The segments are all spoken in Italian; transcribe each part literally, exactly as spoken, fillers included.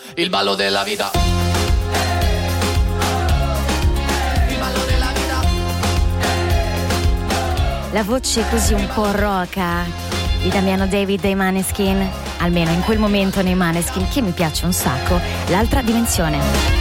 il ballo della vita. Il ballo della vita. La voce così un po' roca di Damiano David dei Maneskin, almeno in quel momento nei Maneskin, che mi piace un sacco, l'altra dimensione.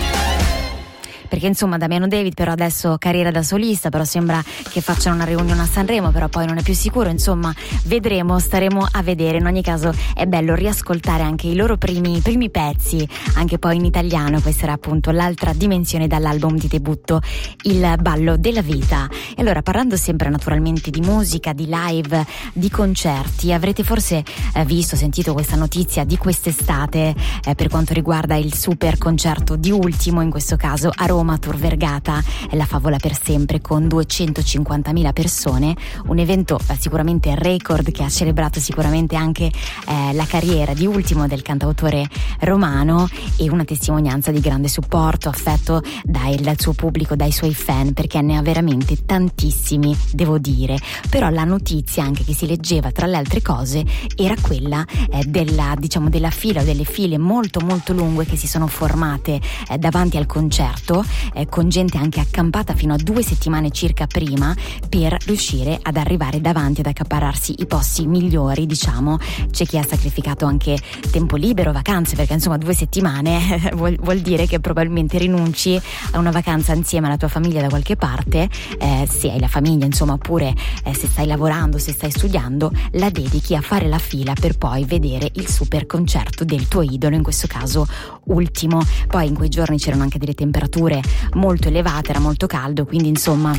Perché insomma Damiano David però adesso carriera da solista, però sembra che facciano una reunion a Sanremo, però poi non è più sicuro, insomma vedremo, staremo a vedere. In ogni caso è bello riascoltare anche i loro primi, primi pezzi, anche poi in italiano. Questa era appunto l'altra dimensione dall'album di debutto Il ballo della vita. E allora, parlando sempre naturalmente di musica, di live, di concerti, avrete forse eh, visto, sentito questa notizia di quest'estate eh, per quanto riguarda il super concerto di Ultimo, in questo caso a Roma, Tour Vergata, è la favola per sempre con duecentocinquantamila persone, un evento eh, sicuramente record che ha celebrato sicuramente anche eh, la carriera di Ultimo, del cantautore romano, e una testimonianza di grande supporto, affetto dai, dal suo pubblico, dai suoi fan, perché ne ha veramente tantissimi, devo dire. Però la notizia anche che si leggeva tra le altre cose era quella eh, della, diciamo, della fila o delle file molto molto lunghe che si sono formate eh, davanti al concerto, Eh, con gente anche accampata fino a due settimane circa prima per riuscire ad arrivare davanti, ad accaparrarsi i posti migliori, diciamo. C'è chi ha sacrificato anche tempo libero, vacanze, perché insomma due settimane vuol, vuol dire che probabilmente rinunci a una vacanza insieme alla tua famiglia da qualche parte, eh, se hai la famiglia insomma, oppure eh, se stai lavorando, se stai studiando, la dedichi a fare la fila per poi vedere il super concerto del tuo idolo, in questo caso Ultimo. Poi in quei giorni c'erano anche delle temperature molto elevate, era molto caldo, quindi insomma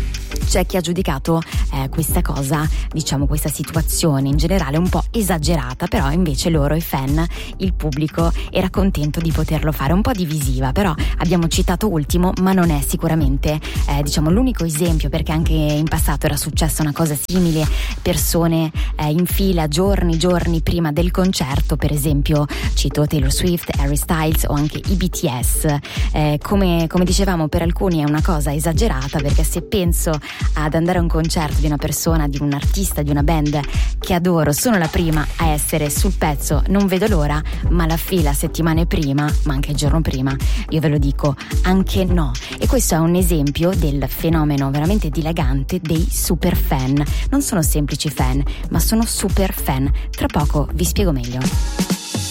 c'è chi ha giudicato eh, questa cosa, diciamo questa situazione in generale un po' esagerata, però invece loro, i fan, il pubblico era contento di poterlo fare. Un po' divisiva, però abbiamo citato Ultimo, ma non è sicuramente eh, diciamo l'unico esempio, perché anche in passato era successa una cosa simile, persone eh, in fila giorni giorni prima del concerto, per esempio cito Taylor Swift, Harry Styles o anche i B T S. Eh, come, come dicevamo, per alcuni è una cosa esagerata, perché se penso ad andare a un concerto di una persona, di un artista, di una band che adoro, sono la prima a essere sul pezzo, non vedo l'ora, ma la fila settimane prima, ma anche il giorno prima, io ve lo dico, anche no. E questo è un esempio del fenomeno veramente dilagante dei super fan. Non sono semplici fan, ma sono super fan. Tra poco vi spiego meglio.